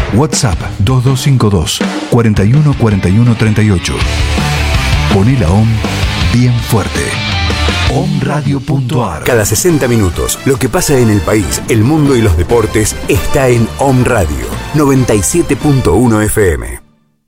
WhatsApp 2252 41 41 38. Poné la OM bien fuerte. omradio.ar. Cada 60 minutos, lo que pasa en el país, el mundo y los deportes está en Om Radio 97.1 FM.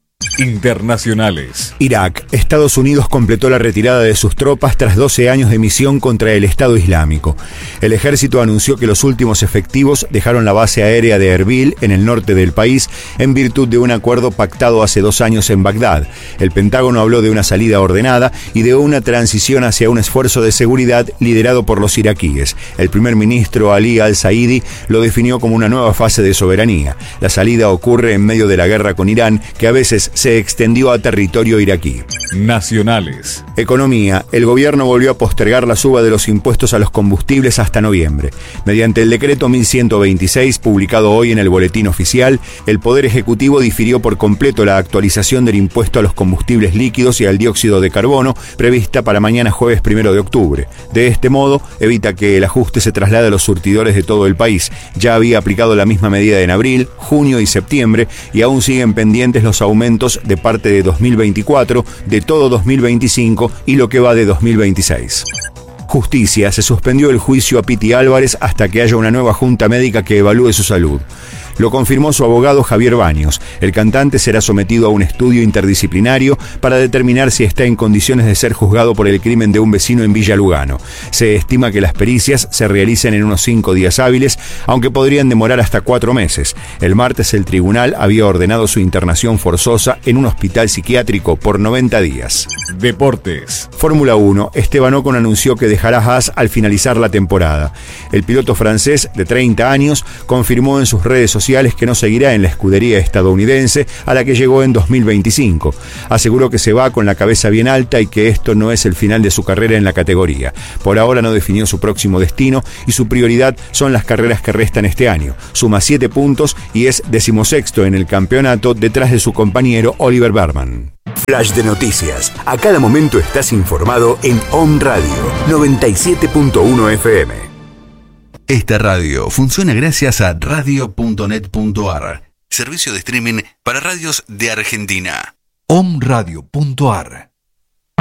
Internacionales. Irak. Estados Unidos completó la retirada de sus tropas tras 12 años de misión contra el Estado Islámico. El ejército anunció que los últimos efectivos dejaron la base aérea de Erbil, en el norte del país, en virtud de un acuerdo pactado hace 2 años en Bagdad. El Pentágono habló de una salida ordenada y de una transición hacia un esfuerzo de seguridad liderado por los iraquíes. El primer ministro Ali al-Saidi lo definió como una nueva fase de soberanía. La salida ocurre en medio de la guerra con Irán, que a veces se extendió a territorio iraquí. Nacionales. Economía. El gobierno volvió a postergar la suba de los impuestos a los combustibles hasta noviembre. Mediante el decreto 1126, publicado hoy en el Boletín Oficial, el Poder Ejecutivo difirió por completo la actualización del impuesto a los combustibles líquidos y al dióxido de carbono, prevista para mañana jueves 1 de octubre. De este modo, evita que el ajuste se traslade a los surtidores de todo el país. Ya había aplicado la misma medida en abril, junio y septiembre, y aún siguen pendientes los aumentos de parte de 2024, de todo 2025 y lo que va de 2026. Justicia. Se suspendió el juicio a Piti Álvarez hasta que haya una nueva junta médica que evalúe su salud. Lo confirmó su abogado Javier Baños. El cantante será sometido a un estudio interdisciplinario para determinar si está en condiciones de ser juzgado por el crimen de un vecino en Villa Lugano. Se estima que las pericias se realicen en unos 5 días hábiles, aunque podrían demorar hasta 4 meses. El martes el tribunal había ordenado su internación forzosa en un hospital psiquiátrico por 90 días. Deportes. Fórmula 1. Esteban Ocon anunció que dejará Haas al finalizar la temporada. El piloto francés de 30 años confirmó en sus redes sociales que no seguirá en la escudería estadounidense a la que llegó en 2025. Aseguró que se va con la cabeza bien alta y que esto no es el final de su carrera en la categoría. Por ahora no definió su próximo destino y su prioridad son las carreras que restan este año. Suma 7 puntos y es 16º en el campeonato detrás de su compañero Oliver Berman. Flash de noticias. A cada momento estás informado en Om Radio 97.1 FM. Esta radio funciona gracias a radio.net.ar, servicio de streaming para radios de Argentina. omradio.ar